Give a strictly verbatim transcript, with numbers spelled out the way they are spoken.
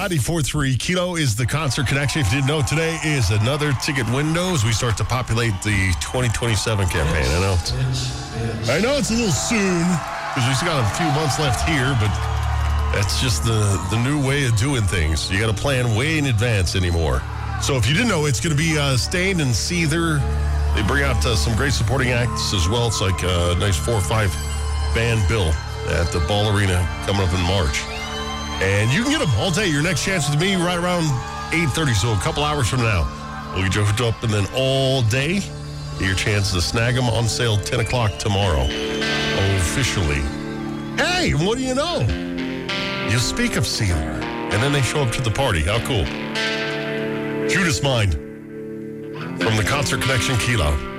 ninety-four point three Kilo is the Concert Connection. If you didn't know, today is another ticket window as we start to populate the twenty twenty-seven campaign. I know it's, I know it's a little soon because we still got a few months left here, but that's just the, the new way of doing things. You got to plan way in advance anymore. So if you didn't know, it's going to be uh, Staind and Seether. They bring out uh, some great supporting acts as well. It's like a nice four or five band bill at the Ball Arena coming up in March. And you can get them all day. Your next chance with me right around eight thirty, so a couple hours from now. We'll get you hooked up, and then all day, your chance to snag them on sale ten o'clock tomorrow. Officially. Hey, what do you know? You speak of Seether, and then they show up to the party. How cool. Judas Mind from the Concert Connection Kilo.